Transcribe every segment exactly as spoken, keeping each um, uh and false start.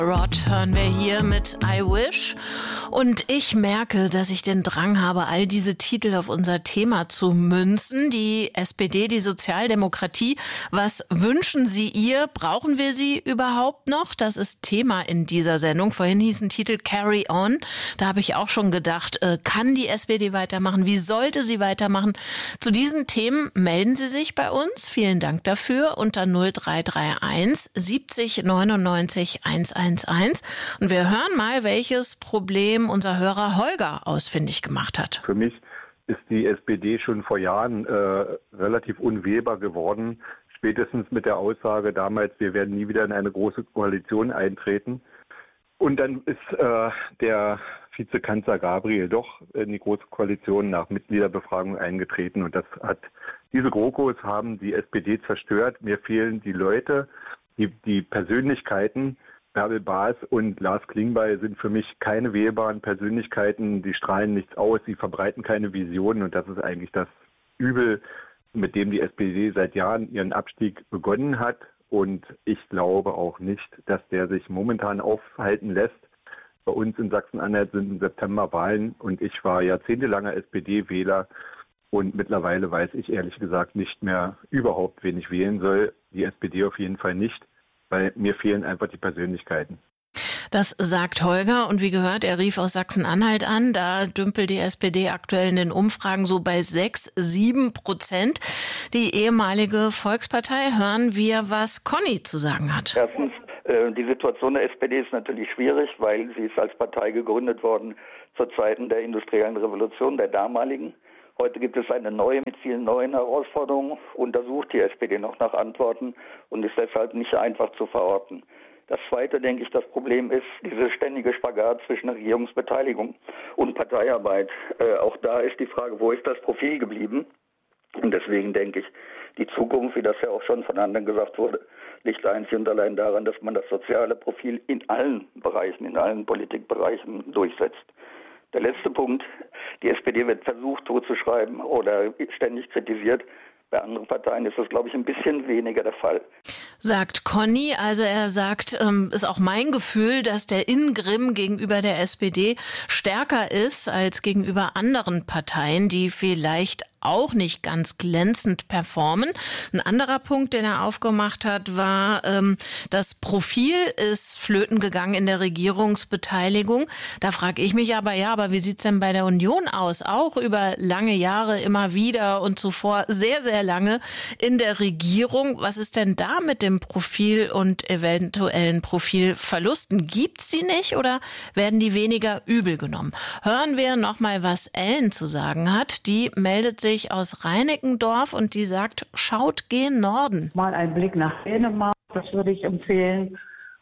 Rod hören wir hier mit I Wish. Und ich merke, dass ich den Drang habe, all diese Titel auf unser Thema zu münzen. Die S P D, die Sozialdemokratie. Was wünschen Sie ihr? Brauchen wir sie überhaupt noch? Das ist Thema in dieser Sendung. Vorhin hieß ein Titel Carry On. Da habe ich auch schon gedacht, äh, kann die S P D weitermachen? Wie sollte sie weitermachen? Zu diesen Themen melden Sie sich bei uns. Vielen Dank dafür unter null drei drei eins siebzig neunundneunzig hunderteins. Und wir hören mal, welches Problem unser Hörer Holger ausfindig gemacht hat. Für mich ist die S P D schon vor Jahren äh, relativ unwählbar geworden. Spätestens mit der Aussage damals, wir werden nie wieder in eine große Koalition eintreten. Und dann ist äh, der Vizekanzler Gabriel doch in die Große Koalition nach Mitgliederbefragung eingetreten. Und das hat, diese GroKos haben die S P D zerstört. Mir fehlen die Leute, die, die Persönlichkeiten. Bärbel Baas und Lars Klingbeil sind für mich keine wählbaren Persönlichkeiten. Die strahlen nichts aus, sie verbreiten keine Visionen. Und das ist eigentlich das Übel, mit dem die S P D seit Jahren ihren Abstieg begonnen hat. Und ich glaube auch nicht, dass der sich momentan aufhalten lässt. Bei uns in Sachsen-Anhalt sind im September Wahlen und ich war jahrzehntelanger S P D-Wähler und mittlerweile weiß ich ehrlich gesagt nicht mehr überhaupt, wen ich wählen soll. Die S P D auf jeden Fall nicht, weil mir fehlen einfach die Persönlichkeiten. Das sagt Holger und wie gehört, er rief aus Sachsen-Anhalt an. Da dümpelt die S P D aktuell in den Umfragen so bei sechs, sieben Prozent. Die ehemalige Volkspartei, hören wir, was Conny zu sagen hat. Erstens, äh, die Situation der S P D ist natürlich schwierig, weil sie ist als Partei gegründet worden zu Zeiten der industriellen Revolution, der damaligen. Heute gibt es eine neue mit vielen neuen Herausforderungen, untersucht die S P D noch nach Antworten und ist deshalb nicht einfach zu verorten. Das Zweite, denke ich, das Problem ist diese ständige Spagat zwischen Regierungsbeteiligung und Parteiarbeit. Äh, auch da ist die Frage, wo ist das Profil geblieben? Und deswegen denke ich, die Zukunft, wie das ja auch schon von anderen gesagt wurde, liegt einzig und allein daran, dass man das soziale Profil in allen Bereichen, in allen Politikbereichen durchsetzt. Der letzte Punkt, die S P D wird versucht totzuschreiben oder ständig kritisiert. Bei anderen Parteien ist das, glaube ich, ein bisschen weniger der Fall. Sagt Conny, also er sagt, ähm, ist auch mein Gefühl, dass der Ingrimm gegenüber der S P D stärker ist als gegenüber anderen Parteien, die vielleicht auch nicht ganz glänzend performen. Ein anderer Punkt, den er aufgemacht hat, war, ähm, das Profil ist flöten gegangen in der Regierungsbeteiligung. Da frage ich mich aber, ja, aber wie sieht's denn bei der Union aus? Auch über lange Jahre immer wieder und zuvor sehr, sehr lange in der Regierung. Was ist denn da mit dem Profil und eventuellen Profilverlusten? Gibt's die nicht oder werden die weniger übel genommen? Hören wir nochmal, was Ellen zu sagen hat. Die meldet sich aus Reinickendorf und die sagt, schaut gen Norden. Mal ein Blick nach Dänemark, das würde ich empfehlen.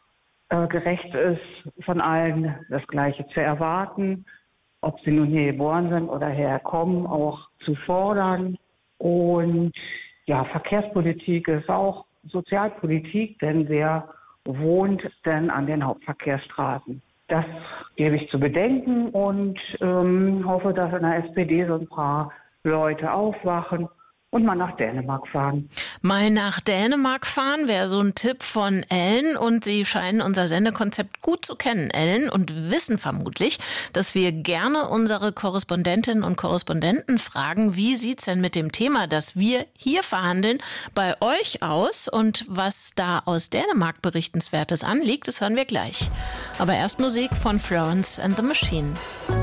Äh, gerecht ist, von allen das Gleiche zu erwarten, ob sie nun hier geboren sind oder herkommen, auch zu fordern. Und ja, Verkehrspolitik ist auch Sozialpolitik, denn wer wohnt denn an den Hauptverkehrsstraßen? Das gebe ich zu bedenken und ähm, hoffe, dass in der S P D so ein paar Leute aufwachen und mal nach Dänemark fahren. Mal nach Dänemark fahren wäre so ein Tipp von Ellen und Sie scheinen unser Sendekonzept gut zu kennen, Ellen, und wissen vermutlich, dass wir gerne unsere Korrespondentinnen und Korrespondenten fragen, wie sieht's denn mit dem Thema, das wir hier verhandeln, bei euch aus und was da aus Dänemark Berichtenswertes anliegt, das hören wir gleich. Aber erst Musik von Florence and the Machine.